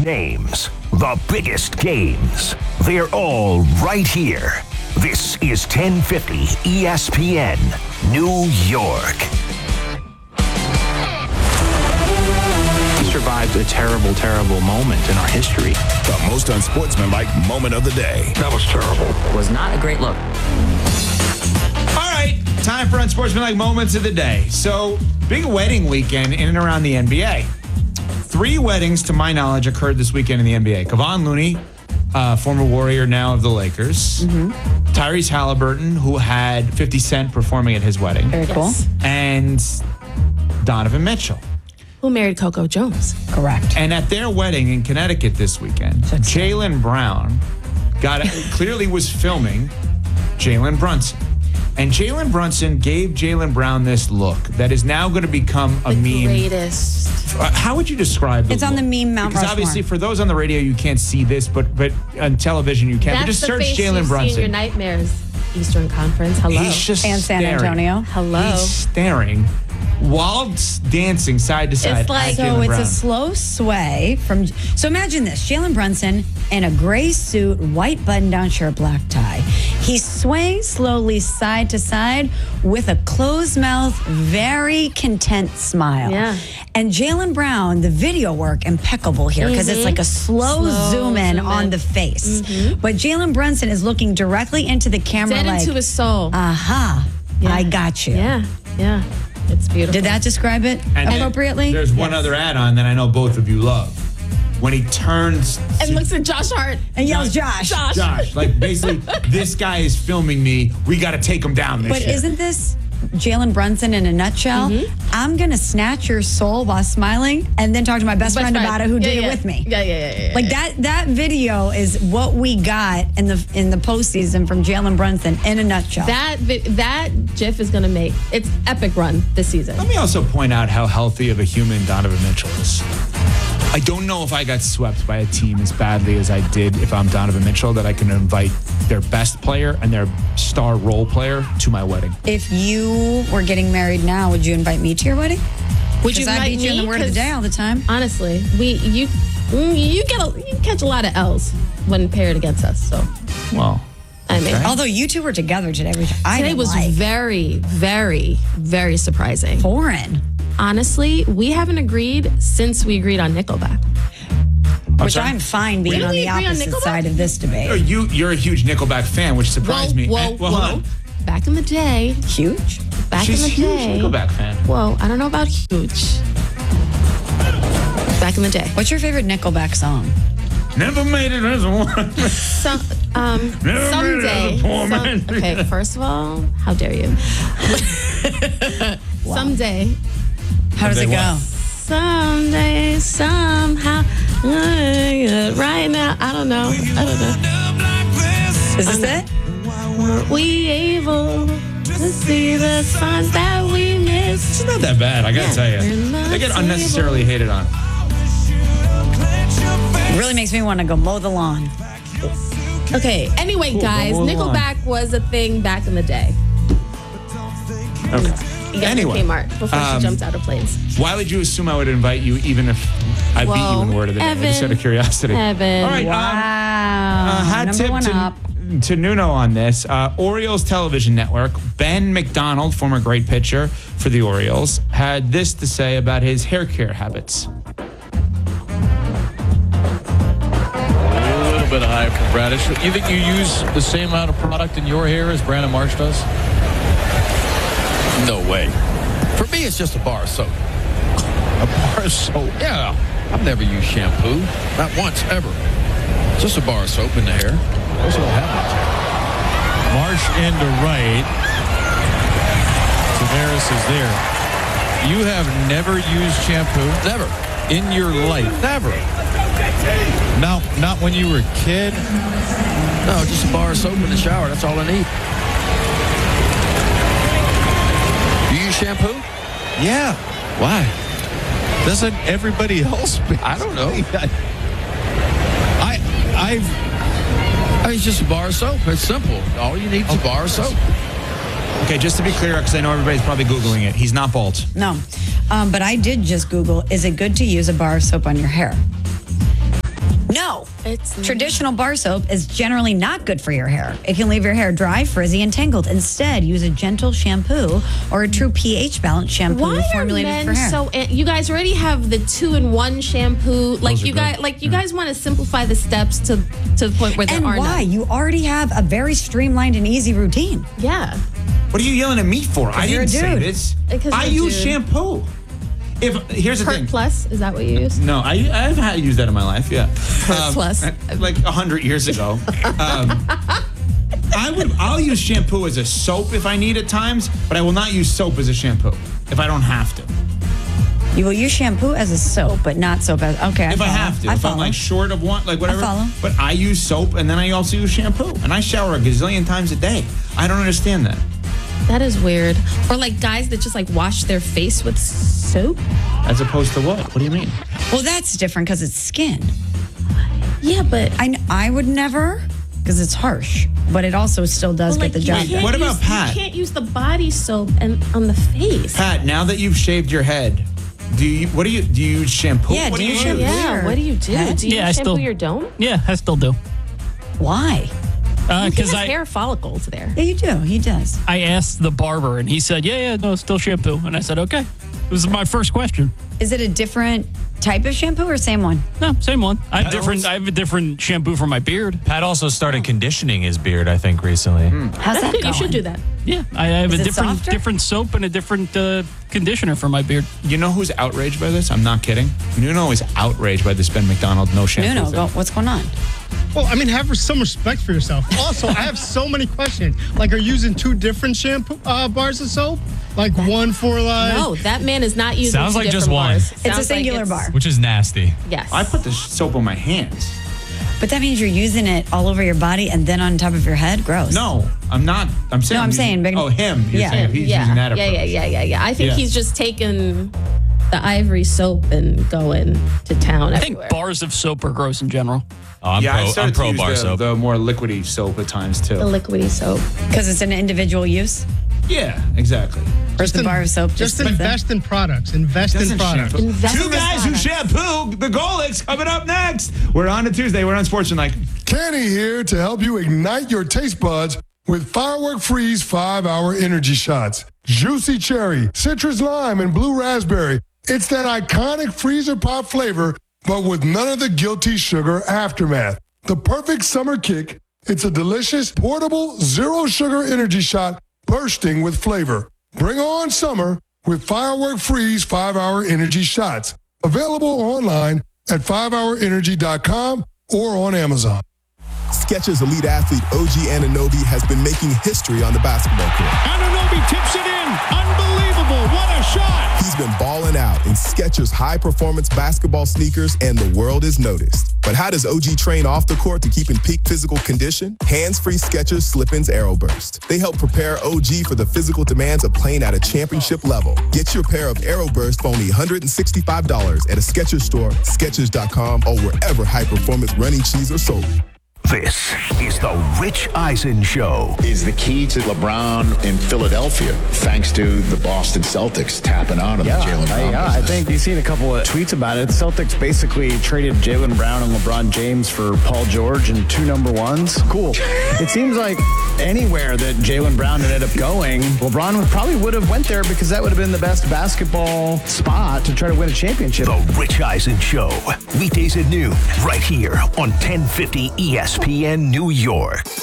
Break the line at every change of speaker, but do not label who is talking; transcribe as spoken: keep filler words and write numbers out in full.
names, the biggest games. They're all right here. This is ten fifty E S P N, New York.
We survived a terrible, terrible moment in our history.
The most unsportsmanlike moment of the day.
That was terrible.
Was not a great look.
All right, time for unsportsmanlike moments of the day. So, big wedding weekend in and around the N B A. Three weddings, to my knowledge, occurred this weekend in the N B A. Kevon Looney, uh, former Warrior, now of the Lakers. Mm-hmm. Tyrese Halliburton, who had fifty Cent performing at his wedding.
Very cool.
Yes.
And Donovan Mitchell.
Who married Coco Jones.
Correct.
And at their wedding in Connecticut this weekend, Jaylen Brown got clearly was filming Jalen Brunson. And Jalen Brunson gave Jaylen Brown this look that is now going to become a
The
meme.
greatest.
Uh, how would you describe the
It's on
look?
the meme Mount
Because
Rushmore.
obviously for those on the radio, you can't see this, but but on television you can.
That's
but just
the
search
face you
Jalen
see in
Brunson.
your nightmares. Eastern Conference. Hello.
He's just
And San
staring.
Antonio.
Hello.
He's staring while dancing side to side.
It's like-
at
So
Jaylen
it's
Brown.
a slow sway from. So imagine this: Jalen Brunson in a gray suit, white button-down shirt, black tie. He's swaying slowly side to side with a closed mouth, very content smile.
Yeah.
And Jaylen Brown, the video work impeccable here because it's like a slow,
Slow
zoom in
zoom
on
in.
the face. But Jalen Brunson is looking directly into the camera,
Dead
like,
into his soul.
"Aha,
Yeah.
I got you."
yeah, yeah. It's beautiful.
Did that describe it
And then
appropriately?
There's one
Yes.
other add-on that I know both of you love. When he turns
And
to
looks at Josh Hart.
And yells, "Josh."
Josh.
Josh, like basically, this guy is filming me. We got to take him down this
But
year.
isn't this Jalen Brunson in a nutshell? I'm going to snatch your soul while smiling and then talk to my best,
Best
friend, about it who
Yeah,
did
yeah.
it with me.
Yeah, yeah, yeah. yeah
Like
yeah.
that that video is what we got in the in the postseason from Jalen Brunson in a nutshell.
That vi- that GIF is gonna make its epic run this season.
Let me also point out how healthy of a human Donovan Mitchell is. I don't know if I got swept by a team as badly as I did if I'm Donovan Mitchell, that I can invite their best player and their star role player to my wedding.
If you were getting married now, would you invite me to your wedding?
Would you
Because I
invite
beat you in
me?
the word of the
'Cause
day all the time.
Honestly, we you mm, you get a, you catch a lot of L's when paired against us. So
Well,
I mean,
Okay.
Although you two were together today, which I
today
didn't
was
like.
very, very, very surprising.
foreign.
Honestly, we haven't agreed since we agreed on Nickelback.
Which
sorry?
I'm fine being
Really?
on the
Agree on
opposite
Nickelback?
side of this debate.
you you're a huge Nickelback fan, which surprised
whoa,
me.
Whoa,
And- well, hold
whoa.
on.
Back in the day,
Huge.
back
She's
in
a
the
huge
day.
Nickelback fan.
Whoa, I don't know about huge. Back in the day.
What's your favorite Nickelback song?
Never made it as one.
So, um,
Never
someday.
made it as a poor
some-
man.
okay, first of all, how dare you? Someday,
How does it
Someday
go?
what?
someday, somehow, uh, right now, I don't know. I don't know.
Is this it?
Were we able to see the signs that we missed?
It's not that bad, I gotta
Yeah.
tell
We're
you.
not
They get unnecessarily hated on.
It really makes me want to go mow the lawn.
Okay, anyway,
Cool,
guys,
we'll move on.
Nickelback was a thing back in the day.
Okay.
You guys
Anyway,
in Kmart before
um,
she jumped out of planes.
Why did you assume I would invite you even if I beat
Whoa,
you in word of the day?
Evan,
Just out of curiosity.
Evan.
All right. Um,
Wow.
uh, hat
Number
tip
one
to,
up.
to Nuno on this. Uh, Orioles television network, Ben McDonald, former great pitcher for the Orioles, had this to say about his hair care habits.
A little bit high for Bradish. You think you use the same amount of product in your hair as Brandon Marsh does?
No way. For me, it's just a bar of soap.
A bar of soap.
Yeah. I've never used shampoo. Not once, ever. Just a bar of soap in the hair. That's what happens.
Marsh into right. Tavares is there. You have never used shampoo
Never.
in your life.
Never.
Not, not when you were a kid.
No, just a bar of soap in the shower. That's all I need. You use shampoo?
Yeah.
Why?
Doesn't everybody else?
I don't know.
I, I've.
I mean, it's just a bar of soap. It's simple. All you need is a bar of soap.
Okay, just to be clear, because I know everybody's probably Googling it, he's not bald.
No. Um, but I did just Google, is it good to use a bar of soap on your hair? No.
It's
Traditional bar soap is generally not good for your hair. It can leave your hair dry, frizzy, and tangled. Instead, use a gentle shampoo or a true pH balanced shampoo
Why are
formulated
men
for hair.
so? You guys already have the two-in-one shampoo. Like
Those are
you guys,
good.
like you guys want to simplify the steps to to the point where there
and
are
why?
none.
You already have a very streamlined and easy routine.
Yeah.
What are you yelling at me for? I
you're a
didn't say
dude.
this.
Because
I
you're a
use
dude.
shampoo. If here's the
Pert
thing.
Plus, is that what you use?
No, I I've had to use that in my life. Yeah, Um,
Plus.
like a hundred years ago. Um, I would I'll use shampoo as a soap if I need at times, but I will not use soap as a shampoo if I don't have to.
You will use shampoo as a soap, but not soap as okay. I
If I
follow.
have to,
I
if
follow.
I'm like short of one, like whatever.
follow.
But I use soap and then I also use shampoo, and I shower a gazillion times a day. I don't understand that.
That is weird. Or like guys that just like wash their face with soap.
As opposed to what? What do you mean?
Well, that's different because it's skin.
Yeah, but
I I would never because it's harsh, but it also still does
Well,
get the
you
job
can't
done.
What about
use-
Pat?
You can't use the body soap and on the face.
Pat, now that you've shaved your head, do you? What do you? Do you use shampoo?
Yeah,
what
do
do
you
you
shampoo?
use?
Yeah,
Weird.
what do you do?
Pat?
Do you
Yeah, I
shampoo
still-
your dome?
Yeah, I still do.
Why?
Uh,
He
Because
has
I
hair follicles there.
Yeah, you do. He does.
I asked the barber and he said, yeah, yeah, no, still shampoo. And I said, okay. It was my first question.
Is it a different type of shampoo or same one?
No, same one. I have
Pat
different.
also-
I have a different shampoo for my beard.
Pat also started conditioning his beard, I think, recently.
How's that
You
going?
should do that.
Yeah, I have
Is
a
it
different
softer?
different soap and a different uh, conditioner for my beard.
You know who's outraged by this? I'm not kidding. Nuno is outraged by this Ben McDonald no shampoo.
No, no.
thing.
Go, what's going on?
Well, I mean, have some respect for yourself. Also, I have so many questions. Like, are you using two different shampoo uh, bars of soap? Like one for like.
No, that man is not using
Sounds
two
like just
different
one.
bars.
It's
Sounds
a
like
singular
it's-
bar.
Which is nasty.
Yes.
I put the soap on my hands.
But that means you're using it all over your body and then on top of your head? Gross.
No, I'm not. I'm saying.
No, I'm
using-
saying big-
Oh, him. You're
Yeah.
saying he's
yeah.
using that
yeah,
approach.
yeah, yeah, yeah, yeah. I think
Yeah.
he's just taken the ivory soap and going to town
I think
everywhere.
bars of soap are gross in general.
Oh, I'm
yeah, I
pro, I'm
started
pro
to use
bar
the,
soap.
the more liquidy soap at times too.
the liquidy soap.
Because it's an individual use?
Yeah, exactly.
Or is the
in-
bar of soap just,
Just
sits there?
invest in products. Invest in
Doesn't
products.
shampoo.
Invest
Two
in
guys who
products.
shampoo the Golics coming up next. We're on a Tuesday. We're on Sportsmanlike.
Kenny here to help you ignite your taste buds with Firework Freeze five hour energy shots. Juicy cherry, citrus lime, and blue raspberry. It's that iconic freezer pop flavor, but with none of the guilty sugar aftermath. The perfect summer kick. It's a delicious, portable, zero sugar energy shot bursting with flavor. Bring on summer with Firework Freeze five hour energy shots. Available online at five hour energy dot com or on Amazon.
Skechers elite athlete O G Anunoby has been making history on the basketball court.
Anunoby tips it in. Unbelievable. What a shot.
He's been balling out in Skechers high-performance basketball sneakers, and the world is noticed. But how does O G train off the court to keep in peak physical condition? Hands-free Skechers Slip-ins Aeroburst. They help prepare O G for the physical demands of playing at a championship level. Get your pair of Aeroburst for only one hundred sixty-five dollars at a Skechers store, Skechers dot com, or wherever high-performance running shoes are sold.
This is the Rich Eisen Show.
Is the key to LeBron in Philadelphia, thanks to the Boston Celtics tapping on him.
Yeah,
Jaylen
I,
Brown
yeah, I
business.
think you've seen a couple of tweets about it. The Celtics basically traded Jaylen Brown and LeBron James for Paul George and two number ones. Cool. It seems like anywhere that Jaylen Brown ended up going, LeBron would, probably would have went there because that would have been the best basketball spot to try to win a championship.
The Rich Eisen Show. Weekdays at noon, right here on ten fifty E S P N New York.